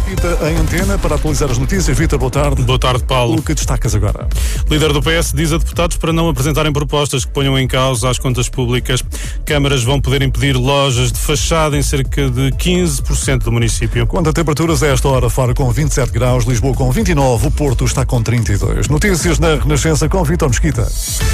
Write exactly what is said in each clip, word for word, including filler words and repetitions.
Mesquita em antena para atualizar as notícias. Vítor, boa tarde. Boa tarde, Paulo. O que destacas agora? Líder do P S diz a deputados para não apresentarem propostas que ponham em causa as contas públicas. Câmaras vão poder impedir lojas de fachada em cerca de quinze por cento do município. Quanto a temperaturas, a esta hora, Faro com vinte e sete graus, Lisboa com vinte e nove, o Porto está com trinta e dois. Notícias na Renascença com Vítor Mesquita.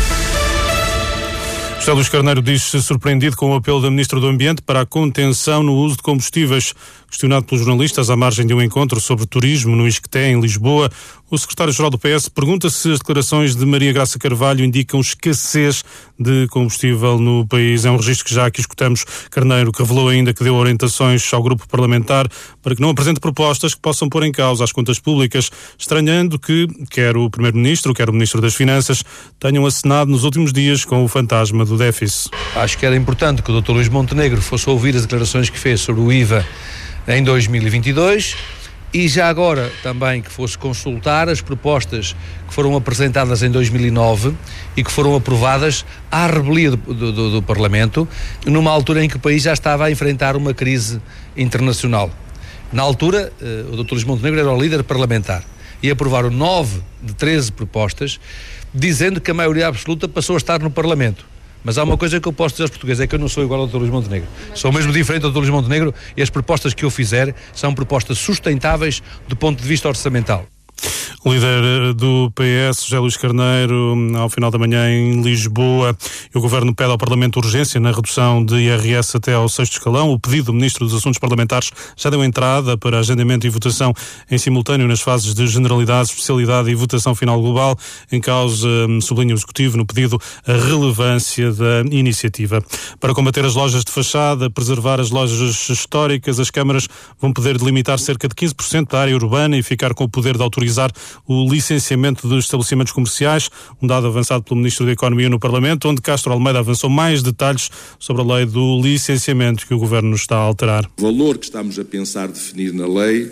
José Luís Carneiro diz-se surpreendido com o apelo da Ministra do Ambiente para a contenção no uso de combustíveis. Questionado pelos jornalistas à margem de um encontro sobre turismo no Isqueté, em Lisboa, o secretário-geral do P S pergunta se as declarações de Maria Graça Carvalho indicam escassez de combustível no país. É um registro que já aqui escutamos. Carneiro, que revelou ainda que deu orientações ao grupo parlamentar para que não apresente propostas que possam pôr em causa as contas públicas, estranhando que quer o Primeiro-Ministro, quer o Ministro das Finanças tenham acenado nos últimos dias com o fantasma do déficit. Acho que era importante que o doutor Luís Montenegro fosse ouvir as declarações que fez sobre o I V A em dois mil e vinte e dois e já agora também que fosse consultar as propostas que foram apresentadas em dois mil e nove e que foram aprovadas à revelia do, do, do Parlamento, numa altura em que o país já estava a enfrentar uma crise internacional. Na altura, o doutor Luís Montenegro era o líder parlamentar e aprovaram nove de treze propostas, dizendo que a maioria absoluta passou a estar no Parlamento. Mas há uma coisa que eu posso dizer aos portugueses, é que eu não sou igual ao doutor Luís Montenegro. Sou mesmo diferente do doutor Luís Montenegro e as propostas que eu fizer são propostas sustentáveis do ponto de vista orçamental. O líder do P S, José Luís Carneiro, ao final da manhã em Lisboa. E o Governo pede ao Parlamento urgência na redução de I R S até ao sexto escalão. O pedido do Ministro dos Assuntos Parlamentares já deu entrada para agendamento e votação em simultâneo nas fases de generalidade, especialidade e votação final global. Em causa, sublinha o Executivo no pedido, a relevância da iniciativa. Para combater as lojas de fachada, preservar as lojas históricas, as câmaras vão poder delimitar cerca de quinze por cento da área urbana e ficar com o poder de autorizar o licenciamento dos estabelecimentos comerciais, um dado avançado pelo Ministro da Economia no Parlamento, onde Castro Almeida avançou mais detalhes sobre a lei do licenciamento que o Governo está a alterar. O valor que estamos a pensar definir na lei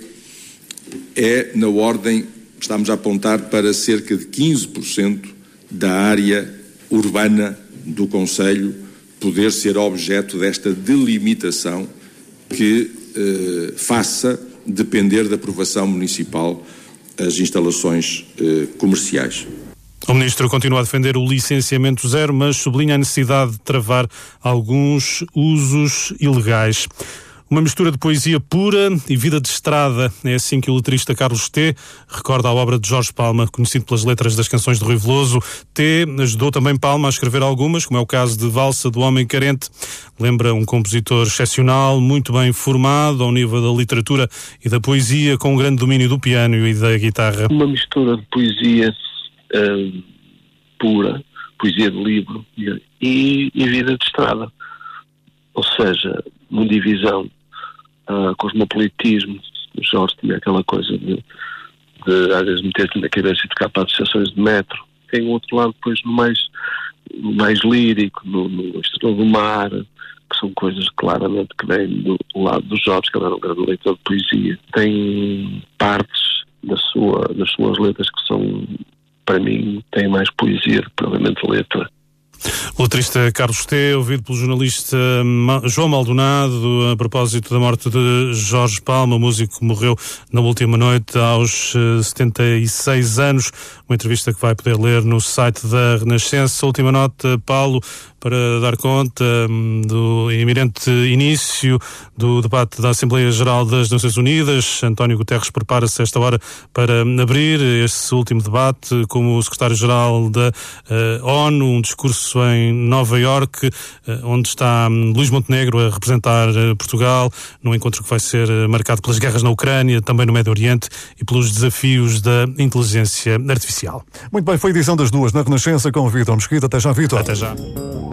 é na ordem, estamos a apontar para cerca de quinze por cento da área urbana do Concelho poder ser objeto desta delimitação que eh, faça depender da aprovação municipal as instalações eh, comerciais. O Ministro continua a defender o licenciamento zero, mas sublinha a necessidade de travar alguns usos ilegais. Uma mistura de poesia pura e vida de estrada. É assim que o letrista Carlos T. recorda a obra de Jorge Palma, conhecido pelas letras das canções de Rui Veloso. T. ajudou também Palma a escrever algumas, como é o caso de Valsa do Homem Carente. Lembra um compositor excepcional, muito bem formado ao nível da literatura e da poesia, com um grande domínio do piano e da guitarra. Uma mistura de poesia uh, pura, poesia de livro e, e vida de estrada. Ou seja, uma divisão. Uh, cosmopolitismo. O Jorge tinha aquela coisa de, de às vezes meter-te na cabeça e tocar para as estações de metro. Tem um outro lado depois no mais, no mais lírico, no, no Estrela do Mar, que são coisas claramente que vêm do, do lado do Jorge, que ele era um grande leitor de poesia. Tem partes da sua, das suas letras que são, para mim, têm mais poesia do que provavelmente letra. O letrista Carlos T., ouvido pelo jornalista João Maldonado, a propósito da morte de Jorge Palma, o músico que morreu na última noite aos setenta e seis anos. Uma entrevista que vai poder ler no site da Renascença. Última nota, Paulo, para dar conta do iminente início do debate da Assembleia Geral das Nações Unidas. António Guterres prepara-se a esta hora para abrir esse último debate como secretário-geral da uh, ONU, um discurso em Nova Iorque, uh, onde está um, Luís Montenegro a representar uh, Portugal, num encontro que vai ser uh, marcado pelas guerras na Ucrânia, também no Médio Oriente e pelos desafios da inteligência artificial. Muito bem, foi a edição das duas na Renascença com o Vítor Mesquita. Até já, Vítor. Até já.